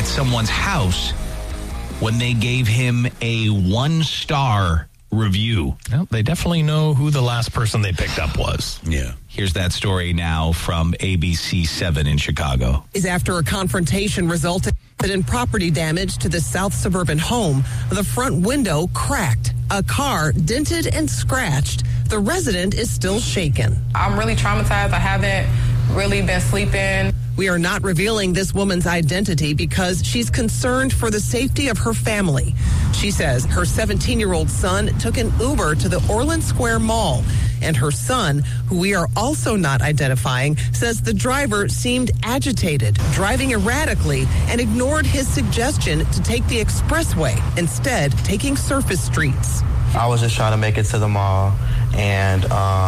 at someone's house when they gave him a 1-star review. Well, they definitely know who the last person they picked up was. Yeah. Here's that story now from ABC 7 in Chicago. Is after a confrontation resulted in property damage to the South Suburban home. The front window cracked, a car dented and scratched. The resident is still shaken. I'm really traumatized. I haven't really been sleeping. We are not revealing this woman's identity because she's concerned for the safety of her family. She says her 17-year-old son took an Uber to the Orland Square Mall, and her son, who we are also not identifying, says the driver seemed agitated, driving erratically, and ignored his suggestion to take the expressway, instead taking surface streets. I was just trying to make it to the mall, and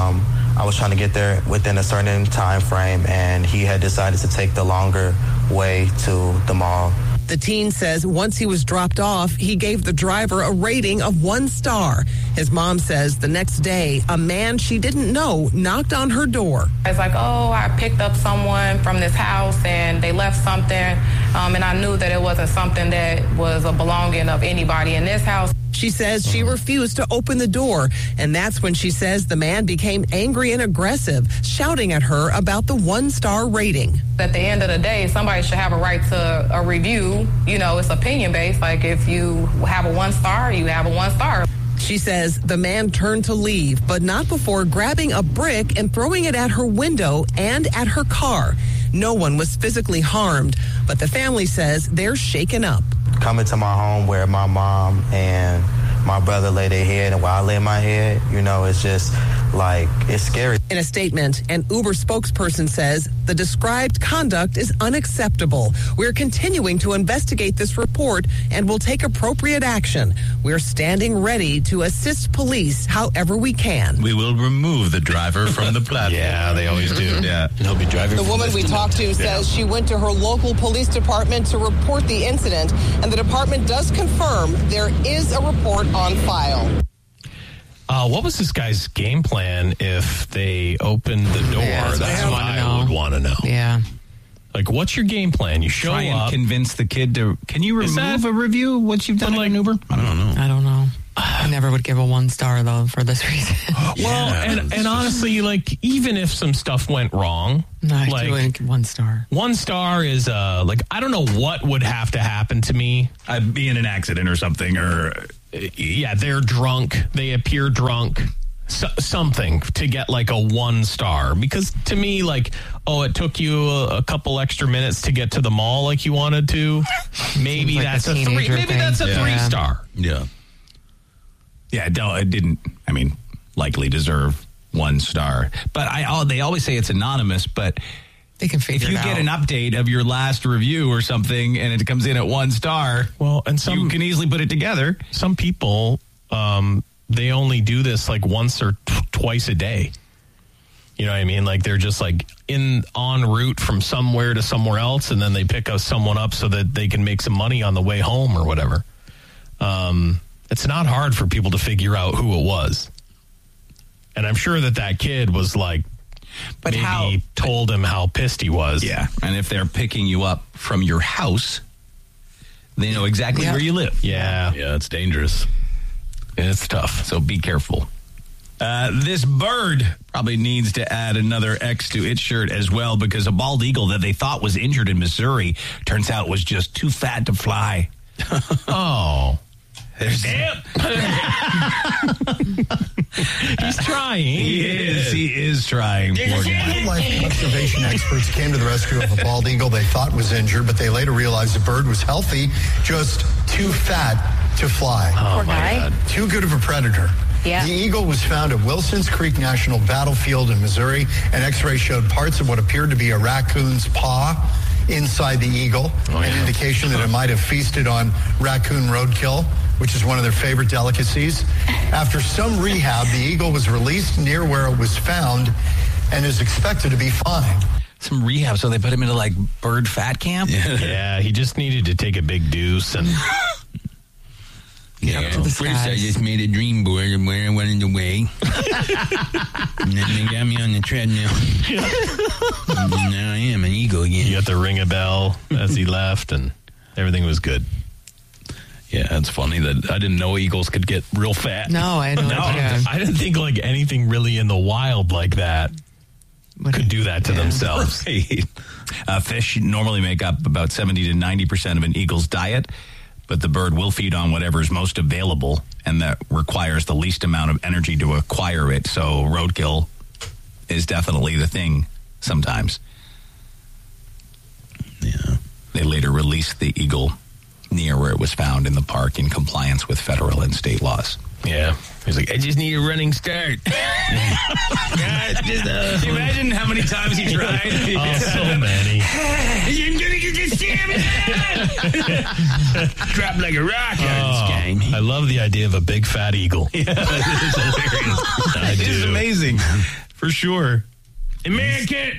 I was trying to get there within a certain time frame, and he had decided to take the longer way to the mall. The teen says once he was dropped off, he gave the driver a rating of 1 star. His mom says the next day, a man she didn't know knocked on her door. It's like, oh, I picked up someone from this house and they left something, and I knew that it wasn't something that was a belonging of anybody in this house. She says she refused to open the door, and that's when she says the man became angry and aggressive, shouting at her about the 1-star rating. At the end of the day, somebody should have a right to a review. You know, it's opinion-based. Like, if you have a 1 star, you have a 1 star. She says the man turned to leave, but not before grabbing a brick and throwing it at her window and at her car. No one was physically harmed, but the family says they're shaken up. Coming to my home where my mom and my brother lay their head and while I lay my head, you know, it's just like, it's scary. In a statement, an Uber spokesperson says the described conduct is unacceptable. We're continuing to investigate this report and will take appropriate action. We're standing ready to assist police however we can. We will remove the driver from the platform. Yeah, they always do. Yeah. He'll be driving. The woman we talked to says she went to her local police department to report the incident, and the department does confirm there is a report on file. What was this guy's game plan if they opened the door? Yeah, that's what I would want to know. Yeah. Like, what's your game plan? You show Try up. and convince the kid to... Can you remove a review once you've done an Uber? I don't know. I don't know. I never would give a 1 star, though, for this reason. Well, and honestly, like, even if some stuff went wrong... No, I like, do it 1 star. 1 star is, like, I don't know what would have to happen to me. I'd be in an accident or something, or... Yeah, they're drunk. They appear drunk. Something to get like a 1 star. Because to me, like, oh, it took you a couple extra minutes to get to the mall like you wanted to. Maybe like that's a a 3. teenager Maybe thing. that's a 3 star. Yeah. Yeah, it didn't, I mean, likely deserve 1 star. But they always say it's anonymous, but... They can figure if you it get out. an update of your last review or something and it comes in at 1 star, well, and you can easily put it together. Some people, they only do this like once or twice a day. You know what I mean? Like they're just like en route from somewhere to somewhere else, and then they pick someone up so that they can make some money on the way home or whatever. It's not hard for people to figure out who it was. And I'm sure that kid was like, but maybe told him how pissed he was. Yeah, and if they're picking you up from your house, they know exactly where you live. Yeah, it's dangerous. It's tough, so be careful. This bird probably needs to add another X to its shirt as well, because a bald eagle that they thought was injured in Missouri turns out was just too fat to fly. Oh. Damn. He's trying. He is trying. Wildlife conservation experts came to the rescue of a bald eagle they thought was injured, but they later realized the bird was healthy, just too fat to fly. Oh, Poor guy. God. Too good of a predator. Yeah. The eagle was found at Wilson's Creek National Battlefield in Missouri. An X-ray showed parts of what appeared to be a raccoon's paw inside the eagle, an indication that it might have feasted on raccoon roadkill, which is one of their favorite delicacies. After some rehab, the eagle was released near where it was found and is expected to be fine. Some rehab, so they put him into like bird fat camp? Yeah, he just needed to take a big deuce and... Yeah, first I just made a dream board of where I wanted to weigh. And then they got me on the treadmill. And now I am an eagle again. You got to ring a bell as he left, and Everything was good. Yeah, it's funny that I didn't know eagles could get real fat. No, I don't. I didn't think like anything really in the wild like that could do that to themselves. Fish normally make up about 70 to 90% of an eagle's diet, but the bird will feed on whatever is most available, and that requires the least amount of energy to acquire it. So roadkill is definitely the thing sometimes. Yeah. They later released the eagle near where it was found in the park in compliance with federal and state laws. Yeah. He's like, I just need a running start. Can you imagine how many times he tried? Oh, so many. I'm gonna get this damn drop like a rock out of this game. I love the idea of a big fat eagle. Yeah, it is amazing. For sure. American!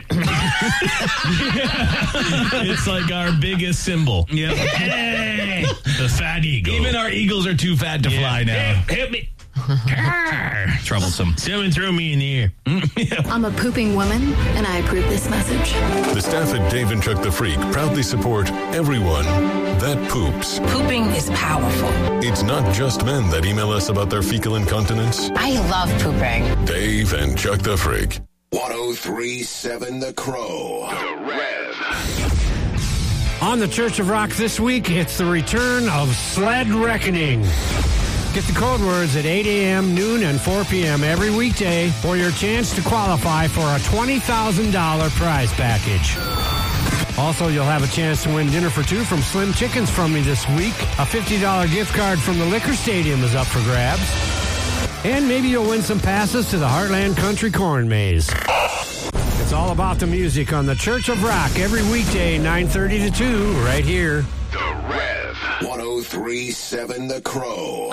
It's like our biggest symbol. Yeah. Hey! The fat eagle. Even our eagles are too fat to fly now. Help me. Troublesome. Someone throw me in the air. I'm a pooping woman, and I approve this message. The staff at Dave and Chuck the Freak proudly support everyone that poops. Pooping is powerful. It's not just men that email us about their fecal incontinence. I love pooping. Dave and Chuck the Freak. 103.7 The Crow. The Rev. On the Church of Rock this week, it's the return of Sled Reckoning. Get the code words at 8 a.m., noon, and 4 p.m. every weekday for your chance to qualify for a $20,000 prize package. Also, you'll have a chance to win dinner for two from Slim Chickens from me this week. A $50 gift card from the Liquor Stadium is up for grabs. And maybe you'll win some passes to the Heartland Country Corn Maze. It's all about the music on the Church of Rock every weekday, 9:30 to 2, right here. The Rev. 103.7 The Crow.